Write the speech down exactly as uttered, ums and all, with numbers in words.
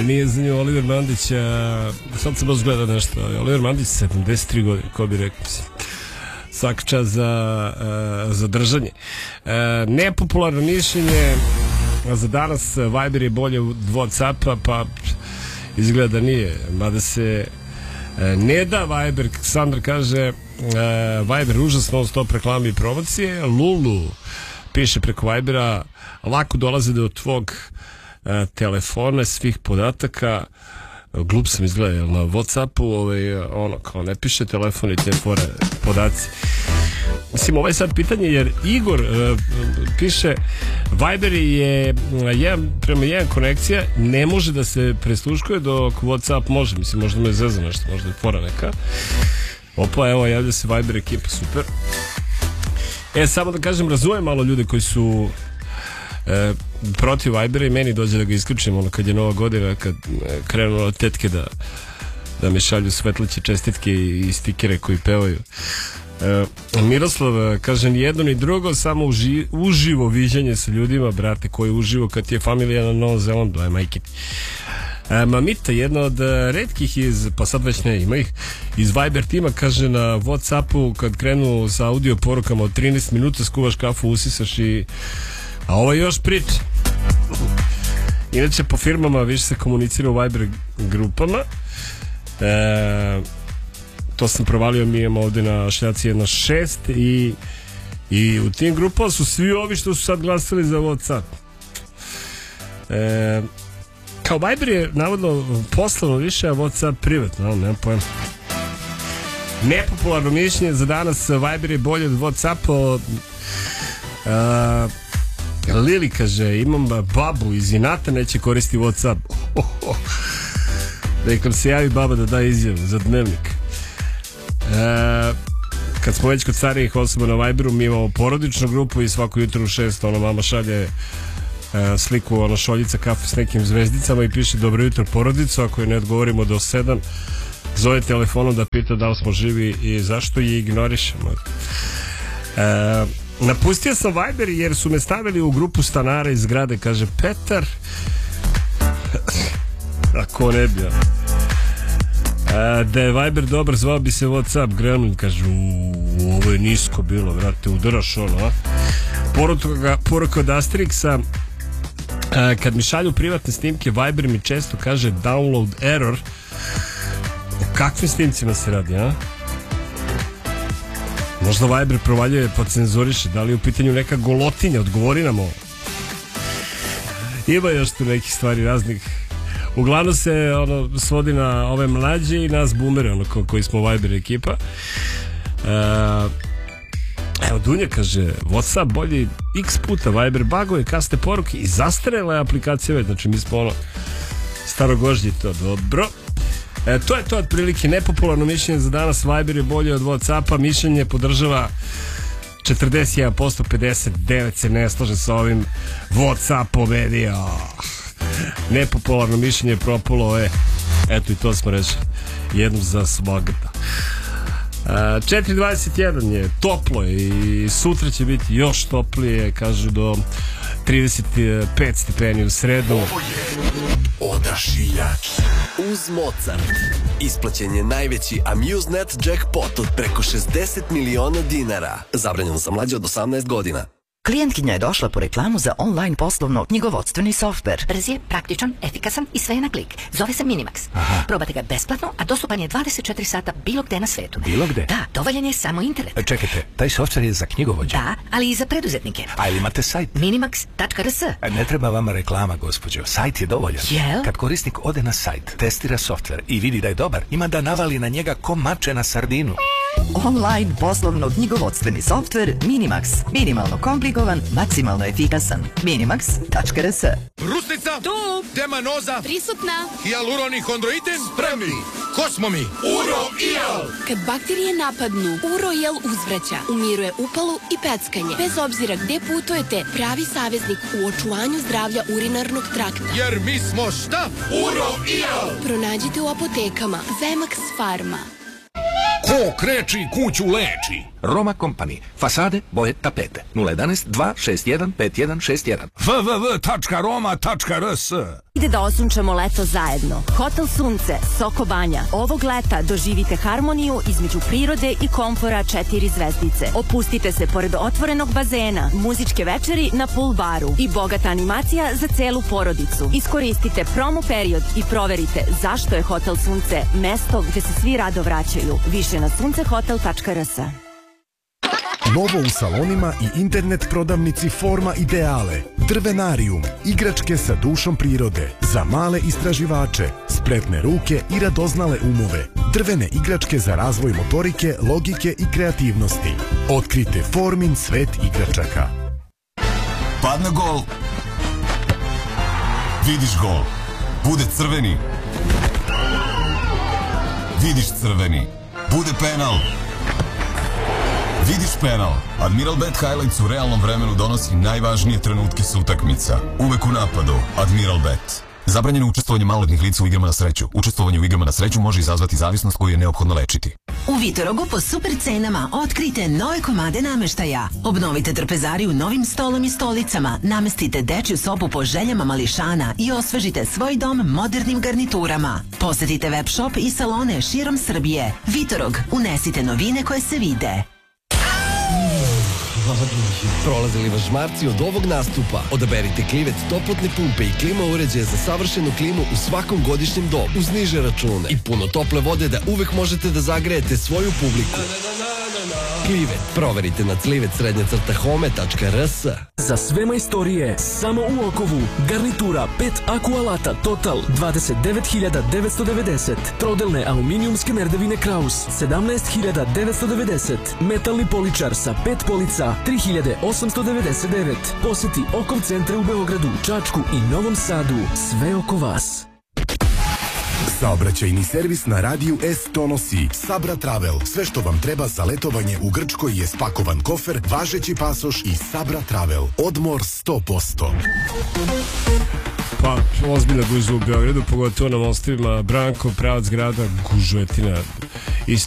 nije za nju Oliver Mandić, a, sad sam baš gledao nešto. Oliver Mandić, sedamdeset tri godine, ko bi rekao se. Svaka čast za, a, za držanje. A, nepopularno mišljenje za danas, Viber je bolje od WhatsAppa, pa izgleda da nije, mada se a, ne da Viber. Sandra kaže a, Viber užasno, non stop reklame i promocije. Lulu piše preko Vibera, lako dolaze do tvog a, telefona, svih podataka. Glup sam izgleda, na WhatsAppu ovaj, ono, kao ne piše telefon i te fore, podaci. Mislim, ovo je sad pitanje, jer Igor uh, piše Viber je jedan, prema jedan konekcija, ne može da se presluškuje, dok WhatsApp može. Mislim, možda me zeza nešto, možda je fora neka. Opa, evo, javlja se Viber ekipa, super. E, samo da kažem, razumem malo ljude koji su e, protiv Vibera, i meni dođe da ga isključim, ono, kad je Nova godina, kad e, krenu tetke da, da mi šalju svetleće čestitke i, i stikere koji pevaju. E, Miroslav kaže, ni jedno ni drugo, samo uži, uživo viđenje sa ljudima, brate, koji uživo kad ti je familija na Novom Zelandu, aj majke ti. E, Mamita, jedna od retkih iz, pa sad već ne, ima ih, iz Viber tima, kaže, na WhatsAppu kad krenu sa audio porukama od trinaest minuta skuvaš kafu, usisaš i a ovo još priča. Inače, po firmama više se komunicira u Viber grupama. E, to sam provalio, mi imamo ovdje na Šljaci jedna šest i, i u tim grupama su svi ovi što su sad glasali za WhatsApp. E, kao Viber je navodno poslovno više, a WhatsApp privatno, ali nemam pojma. Nepopularno mišljenje za danas, Viber je bolje od WhatsAppa. Uh, Lili kaže, imam babu iz inata, neće koristiti WhatsApp. Oh, oh. Nekam se javi baba da da izjavu za dnevnik. Uh, kad smo već kod starijih osoba na Viberu, mi imamo porodičnu grupu i svako jutro u šest ono mama šalje uh, sliku, ono šoljica kafe s nekim zvezdicama i piše dobro jutro porodicu, ako je ne odgovorimo do sedam, zove telefonom da pita da li smo živi i zašto je ignorišemo. Uh, napustio sam Viber jer su me stavili u grupu stanara iz zgrade, kaže Petar. Ako ne bi, da je Viber dobar, zvao bi se WhatsApp. Grenun kaže, uuu, ovo je nisko bilo, vrate, udaraš ono, a? Poruka, poruka od Asterixa, a, kad mi šalju privatne snimke, Viber mi često kaže download error. O kakvim snimcima se radi, a? Možda Viber provaljuje pa cenzuriše, da li je u pitanju neka golotinja, odgovori nam ovo. Ima još tu nekih stvari raznih. Uglavnom se ono svodi na ove mlađe i nas boomere, ono ko, koji smo Viber ekipa. Uh, evo Dunja kaže, WhatsApp bolji x puta, Viber baguje, kasne poruke i zastarela je aplikacija, znači mi smo ono starogožđi, to dobro. E, to je to otprilike nepopularno mišljenje za danas, Viber je bolji od WhatsAppa, mišljenje podržava četrdeset jedan posto, pedeset devet se ne slaže sa ovim, WhatsApp pobedio. Nepopularno mišljenje propalo, e, eto i to smo reći jednom za svagda. četiri dvadeset jedan je toplo i sutra će biti još toplije, kažu do trideset pet stepeni u sredu. Ovo je Odašiljač uz Mozart. Isplaćen je najveći Amusenet jackpot od preko šezdeset miliona dinara. Zabranjeno za mlađe od osamnaest godina. Klijentkinja je došla po reklamu za online poslovno knjigovodstveni softver. Brz je, praktičan, efikasan i sve je na klik. Zove se Minimax. Aha. Probate ga besplatno, a dostupan je dvadeset četiri sata bilo gde na svetu. Bilo gde? Da, dovoljan je samo internet. E, čekajte, taj softver je za knjigovođe? Da, ali i za preduzetnike. A ili imate sajt? Minimax tačka r s. Ne treba vama reklama, gospođo. Sajt je dovoljan. Jel? Kad korisnik ode na sajt, testira softver i vidi da je dobar, ima da navali na njega ko mače na sardinu. Online poslovno knjigovodstveni softver Minimax. Minimalno komplikovan, maksimalno efikasan. Minimax tačka r s. Brusnica, tu, Demanoza, prisutna, hijaluroni hondroitin, spremni. Ko smo mi? Uro-Jel. Kad bakterije napadnu, Uro-Jel uzvraća, umiruje upalu i peckanje. Bez obzira gde putujete, pravi saveznik u očuvanju zdravlja urinarnog trakta. Jer mi smo šta? Uro-Jel. Pronađite u apotekama Vemax Farma. Ko kreči, kuću leči. Roma Company. Fasade, boje, tapete. nula jedan dva šest jedan pet jedan šest jedan. w w w tačka roma tačka r s Ide da osunčamo leto zajedno. Hotel Sunce, Soko Banja. Ovog leta doživite harmoniju između prirode i komfora četiri zvezdice. Opustite se pored otvorenog bazena, muzičke večeri na pool baru i bogata animacija za celu porodicu. Iskoristite promo period i proverite zašto je Hotel Sunce mesto gde se svi rado vraćaju. Više na suncehotel tačka r s. Novo u salonima i internet prodavnici Forma Ideale. Drvenarijum, igračke sa dušom prirode. Za male istraživače, spretne ruke i radoznale umove. Drvene igračke za razvoj motorike, logike i kreativnosti. Otkrite Formin svet igračaka. Padne gol. Vidiš gol. Bude crveni. Vidiš crveni. Bude penal. Vidiš penal. Admiral Bet Highlights u realnom vremenu donosi najvažnije trenutke sa utakmica. Uvek u napadu. Admiral Bet. Zabranjeno učestvovanje maloletnih lica u igrama na sreću. Učestvovanje u igrama na sreću može izazvati zavisnost koju je neophodno lečiti. U Vitorogu po super cenama otkrite nove komade nameštaja. Obnovite trpezariju novim stolom i stolicama, namestite dečju sobu po željama mališana i osvežite svoj dom modernim garniturama. Posetite web shop i salone širom Srbije. Vitorog, unesite novine koje se vide. Prolazili vas žmarci od ovog nastupa? Odaberite Klivet toplotne pumpe i klima uređaje za savršenu klimu u svakom godišnjem dobu, uz niže račune i puno tople vode da uvek možete da zagrejete svoju publiku. Klivet. Proverite na clivet srednja crta home tačka r s. Za sve majstorije, samo u Okovu. Garnitura pet aku alata Total dvadeset devet hiljada devetsto devedeset. Trodelne aluminijumske merdevine Kraus sedamnaest hiljada devetsto devedeset. Metalni poličar sa pet polica tri hiljade osamsto devedeset devet. Poseti Okov centre u Beogradu, Čačku i Novom Sadu. Sve oko vas. Saobraćajni servis na radiju S donosi Sabra Travel. Sve što vam treba za letovanje u Grčkoj je spakovan kofer, važeći pasoš i Sabra Travel. Odmor sto posto. Pa, ozbiljna gužva u Beogradu, pogotovo na mostovima Branko, pravac grada, gužvetina.